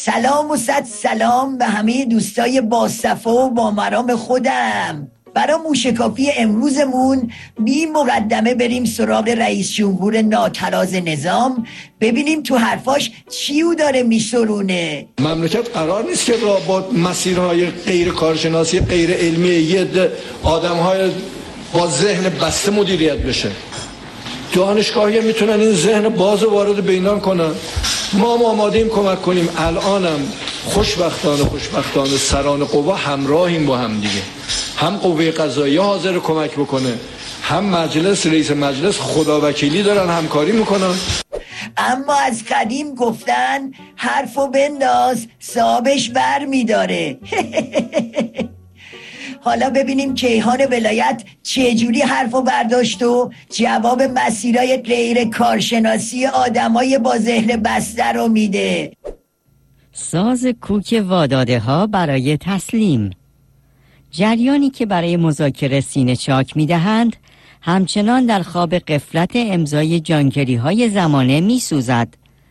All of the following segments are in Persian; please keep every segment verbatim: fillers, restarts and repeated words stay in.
سلام و صد سلام به همه دوستای باصفا و با مرام خودم. برای موشکافی امروزمون بی مقدمه بریم سراغ رئیس جمهور ناتراز نظام، ببینیم تو حرفاش چیو داره میسرونه. مملکت قرار نیست که را با مسیرهای غیر کارشناسی غیر علمی یه آدمهای با ذهن بسته مدیریت بشه. دانشگاهی میتونن این ذهن باز وارد بینان کنن. ما آماده‌ایم کمک کنیم. الانم خوشبختانه خوشبختانه سران قوا همراهیم با هم دیگه. هم قوه قضاییه حاضر کمک بکنه، هم مجلس، رئیس مجلس خداوکیلی دارن همکاری میکنن. اما از قدیم گفتن حرفو بنداز صاحبش بر میداره. حالا ببینیم کیهان ولایت چجوری حرفو برداشت و جواب مسیرهای غیر کارشناسی آدمای با ذهن بسته رو میده. ساز کوک واداده ها برای تسلیم. جریانی که برای مذاکره سینه چاک میدهند همچنان در خواب غفلت امضای جانگری های زمانه میسوزد.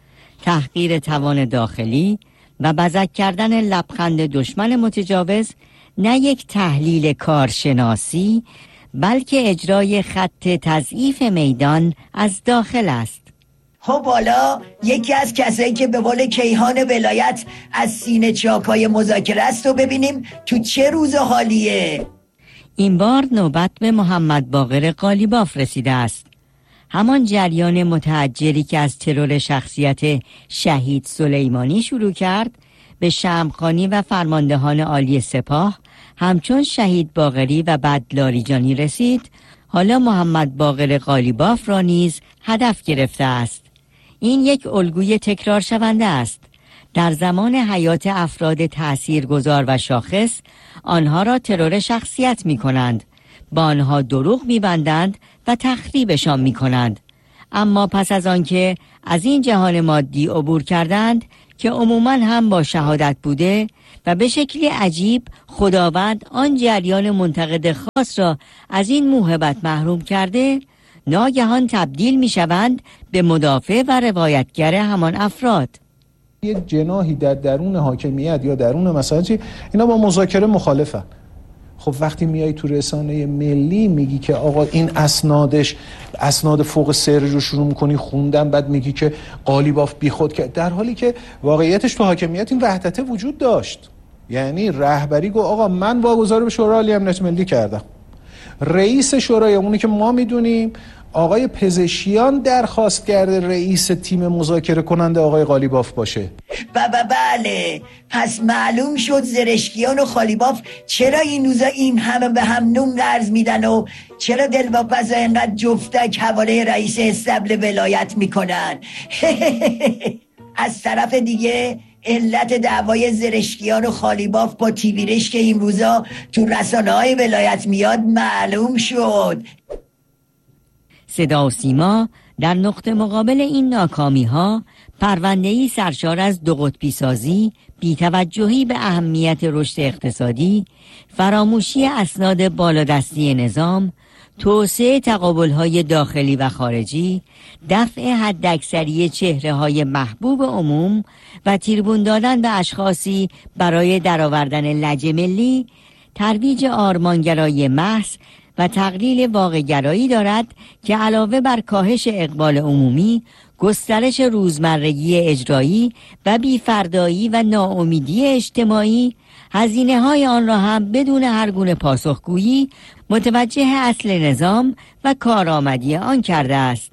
تحقیر توان داخلی و بزک کردن لبخند دشمن متجاوز نه یک تحلیل کارشناسی بلکه اجرای خط تضعیف میدان از داخل است. خب حالا یکی از کسایی که به قول کیهان ولایت از سینه چاکای مذاکره است و ببینیم تو چه روز حالیه. این بار نوبت به محمد باقر قالیباف رسیده است. همان جریان متعجلی که از ترور شخصیت شهید سلیمانی شروع کرد به شمعخوانی و فرماندهان عالی سپاه همچون شهید باقری و بعد لاریجانی رسید. حالا محمد باقر قالیباف را نیز هدف گرفته است. این یک الگوی تکرار شونده است. در زمان حیات افراد تاثیرگذار و شاخص آنها را ترور شخصیت می کنند، با آنها دروغ می بندند و تخریبشان می کنند. اما پس از آنکه از این جهان مادی عبور کردند که عموماً هم با شهادت بوده و به شکلی عجیب خداوند آن جریان منتقد خاص را از این موهبت محروم کرده، ناگهان تبدیل می شوند به مدافع و روایتگر همان افراد. یک جناحی در درون حاکمیت یا درون مثلا چی اینا با مذاکره مخالفن. خب وقتی میای تو رسانه ملی میگی که آقا این اسنادش اسناد فوق سری رو شروع میکنی خوندن، بعد میگی که قالیباف بیخود کرد، در حالی که واقعیتش تو حاکمیت این وحدت وجود داشت. یعنی رهبری گفت آقا من واگذار به شورای عالی امنیت ملی کردم. رئیس شورای اونی که ما میدونیم آقای پزشکیان درخواست کرده رئیس تیم مذاکره کننده آقای قالیباف باشه. بابا بله، پس معلوم شد زرشکیان و قالیباف چرا این روزا این همه به هم نون قرض میدن و چرا دلواپسا اینقدر جفتک حواله رئیس استبل ولایت میکنن. از طرف دیگه علت دعوای زرشکیان و قالیباف با تیویرش که این روزا تو رسانه های ولایت میاد معلوم شد. صدا و سیما در نقطه مقابل این ناکامی ها پرونده‌ای سرشار از دو قطبی سازی، بی‌توجهی به اهمیت رشد اقتصادی، فراموشی اسناد بالادستی نظام، توسعه تقابل‌های داخلی و خارجی، دفع حداکثری چهره‌های محبوب عموم و تیربون دادن به اشخاصی برای درآوردن لجه ملی، ترویج آرمانگرایی محض و تقلیل واقع‌گرایی دارد که علاوه بر کاهش اقبال عمومی، گسترش روزمرگی اجرایی و بی‌فردایی و ناامیدی اجتماعی، هزینه‌های آن را هم بدون هر گونه پاسخگویی متوجه اصل نظام و کارآمدی آن کرده است.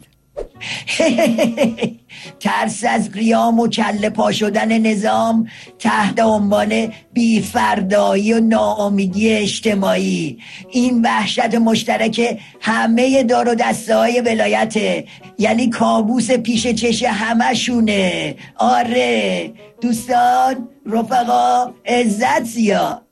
ترس از قیام و کله پا شدن نظام تحت عنوان بی‌فردایی و ناامیدی اجتماعی، این وحشت مشترک همه دار و دسته های ولایته، یعنی کابوس پیش چش همه شونه. آره دوستان، رفقا، عزت زیاد.